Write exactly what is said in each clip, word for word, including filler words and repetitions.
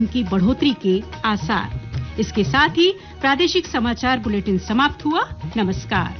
की बढ़ोतरी के आसार। इसके साथ ही प्रादेशिक समाचार बुलेटिन समाप्त हुआ। नमस्कार।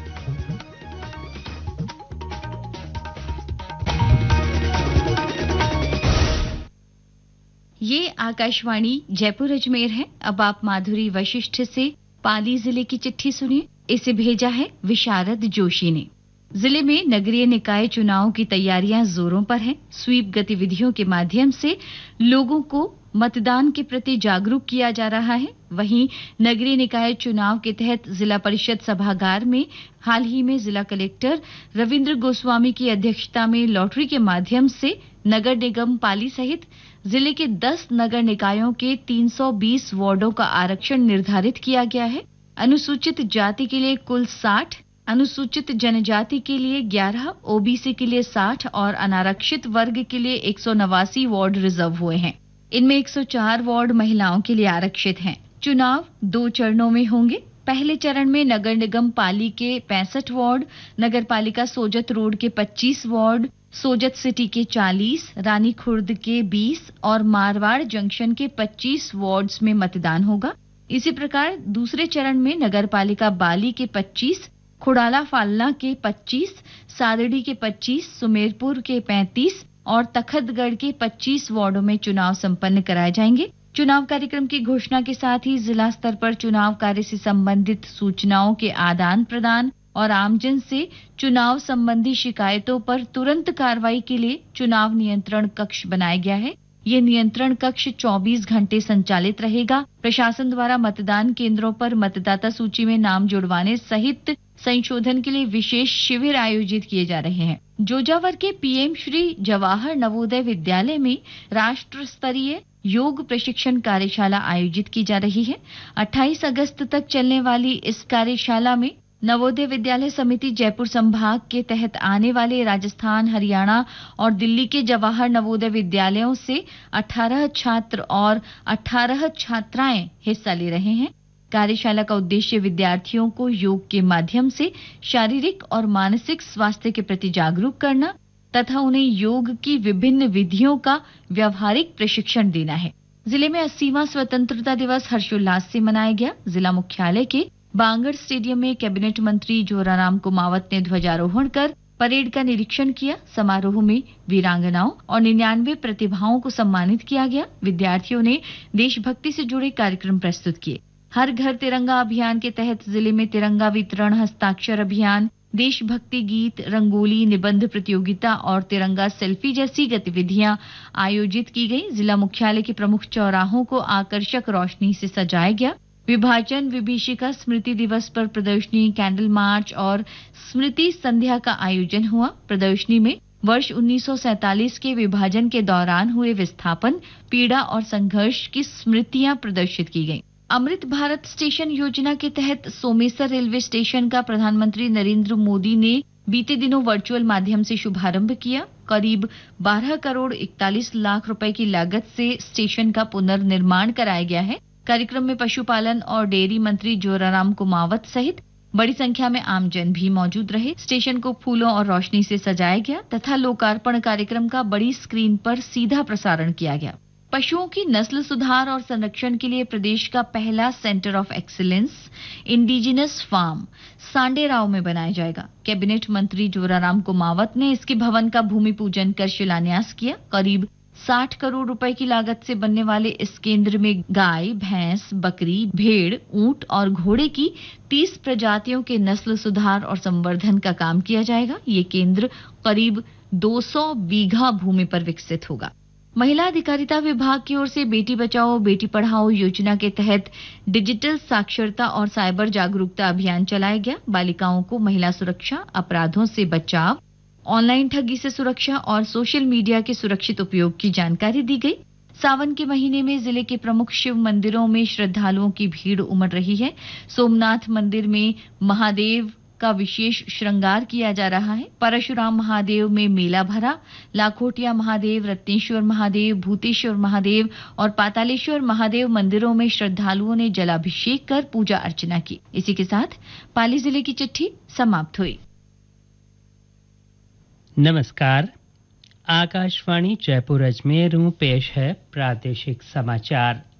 ये आकाशवाणी जयपुर अजमेर है। अब आप माधुरी वशिष्ठ से पाली जिले की चिट्ठी सुनिए। इसे भेजा है विशारद जोशी ने। जिले में नगरीय निकाय चुनाव की तैयारियां जोरों पर हैं। स्वीप गतिविधियों के माध्यम से लोगों को मतदान के प्रति जागरूक किया जा रहा है। वहीं नगरीय निकाय चुनाव के तहत जिला परिषद सभागार में हाल ही में जिला कलेक्टर रविंद्र गोस्वामी की अध्यक्षता में लॉटरी के माध्यम से नगर निगम पाली सहित जिले के दस नगर निकायों के तीन सौ बीस वार्डों का आरक्षण निर्धारित किया गया है। अनुसूचित जाति के लिए कुल साठ, अनुसूचित जनजाति के लिए ग्यारह, ओबीसी के लिए साठ और अनारक्षित वर्ग के लिए एक सौ नवासी वार्ड रिजर्व हुए हैं। इनमें एक सौ चार वार्ड महिलाओं के लिए आरक्षित हैं। चुनाव दो चरणों में होंगे। पहले चरण में नगर निगम पाली के पैंसठ वार्ड, नगर पालिका सोजत रोड के पच्चीस वार्ड, सोजत सिटी के चालीस, रानी खुर्द के बीस और मारवाड़ जंक्शन के पच्चीस वार्ड्स में मतदान होगा। इसी प्रकार दूसरे चरण में नगर पालिका बाली के पच्चीस, खुड़ाला फालना के पच्चीस, सादड़ी के पच्चीस, सुमेरपुर के पैंतीस और तखतगढ़ के पच्चीस वार्डों में चुनाव संपन्न कराए जाएंगे। चुनाव कार्यक्रम की घोषणा के साथ ही जिला स्तर पर चुनाव कार्य से संबंधित सूचनाओं के आदान प्रदान और आमजन से चुनाव संबंधी शिकायतों पर तुरंत कार्रवाई के लिए चुनाव नियंत्रण कक्ष बनाया गया है। ये नियंत्रण कक्ष चौबीस घंटे संचालित रहेगा। प्रशासन द्वारा मतदान केंद्रों पर मतदाता सूची में नाम जुड़वाने सहित संशोधन के लिए विशेष शिविर आयोजित किए जा रहे हैं। जोजावर के पीएम श्री जवाहर नवोदय विद्यालय में राष्ट्र स्तरीय योग प्रशिक्षण कार्यशाला आयोजित की जा रही है। अट्ठाईस अगस्त तक चलने वाली इस कार्यशाला में नवोदय विद्यालय समिति जयपुर संभाग के तहत आने वाले राजस्थान, हरियाणा और दिल्ली के जवाहर नवोदय विद्यालयों से अठारह छात्र और अठारह छात्राएं हिस्सा ले रहे हैं। कार्यशाला का उद्देश्य विद्यार्थियों को योग के माध्यम से शारीरिक और मानसिक स्वास्थ्य के प्रति जागरूक करना तथा उन्हें योग की विभिन्न विधियों का व्यावहारिक प्रशिक्षण देना है। जिले में अस्सीवां स्वतंत्रता दिवस हर्षोल्लास से मनाया गया। जिला मुख्यालय के बांगड़ स्टेडियम में कैबिनेट मंत्री जोराराम कुमावत ने ध्वजारोहण कर परेड का निरीक्षण किया। समारोह में वीरांगनाओं और निन्यानवे प्रतिभाओं को सम्मानित किया गया। विद्यार्थियों ने देशभक्ति से जुड़े कार्यक्रम प्रस्तुत किए। हर घर तिरंगा अभियान के तहत जिले में तिरंगा वितरण, हस्ताक्षर अभियान, देशभक्ति गीत, रंगोली, निबंध प्रतियोगिता और तिरंगा सेल्फी जैसी गतिविधियां आयोजित की गई। जिला मुख्यालय के प्रमुख चौराहों को आकर्षक रोशनी से सजाया गया। विभाजन विभीषिका स्मृति दिवस पर प्रदर्शनी, कैंडल मार्च और स्मृति संध्या का आयोजन हुआ। प्रदर्शनी में वर्ष उन्नीस सौ सैंतालीस के विभाजन के दौरान हुए विस्थापन, पीड़ा और संघर्ष की स्मृतियां प्रदर्शित की गईं। अमृत भारत स्टेशन योजना के तहत सोमेसर रेलवे स्टेशन का प्रधानमंत्री नरेंद्र मोदी ने बीते दिनों वर्चुअल माध्यम से शुभारंभ किया। करीब बारह करोड़ इकतालीस लाख रुपए की लागत से स्टेशन का पुनर्निर्माण कराया गया है। कार्यक्रम में पशुपालन और डेयरी मंत्री जोराराम कुमावत सहित बड़ी संख्या में आमजन भी मौजूद रहे। स्टेशन को फूलों और रोशनी से सजाया गया तथा लोकार्पण कार्यक्रम का बड़ी स्क्रीन पर सीधा प्रसारण किया गया। पशुओं की नस्ल सुधार और संरक्षण के लिए प्रदेश का पहला centre of excellence indigenous farm Sanderao में बनाया जाएगा। कैबिनेट मंत्री जोराराम कुमावत ने इसके भवन का भूमि पूजन कर शिलान्यास किया। करीब साठ करोड़ रुपए की लागत से बनने वाले इस केंद्र में गाय, भैंस, बकरी, भेड़, ऊंट और घोड़े की तीस प्रजातियों के नस्ल सुधार और संवर्धन का काम किया जाएगा। ये केंद्र करीब दो सौ बीघा भूमि पर विकसित होगा। महिला अधिकारिता विभाग की ओर से बेटी बचाओ बेटी पढ़ाओ योजना के तहत डिजिटल साक्षरता और साइबर जागरूकता अभियान चलाया गया। बालिकाओं को महिला सुरक्षा, अपराधों से बचाव, ऑनलाइन ठगी से सुरक्षा और सोशल मीडिया के सुरक्षित उपयोग की जानकारी दी गई। सावन के महीने में जिले के प्रमुख शिव मंदिरों में श्रद्धालुओं की भीड़ उमड़ रही है। सोमनाथ मंदिर में महादेव का विशेष श्रृंगार किया जा रहा है। परशुराम महादेव में मेला भरा। लाखोटिया महादेव, रत्नेश्वर महादेव, भूतेश्वर महादेव और पातालेश्वर महादेव मंदिरों में श्रद्धालुओं ने जलाभिषेक कर पूजा अर्चना की। इसी के साथ पाली जिले की चिट्ठी समाप्त हुई। नमस्कार। आकाशवाणी जयपुर अजमेर पेश है प्रादेशिक समाचार।